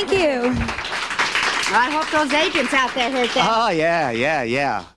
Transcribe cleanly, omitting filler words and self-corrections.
Thank you. I hope those agents out there heard that. Oh, yeah.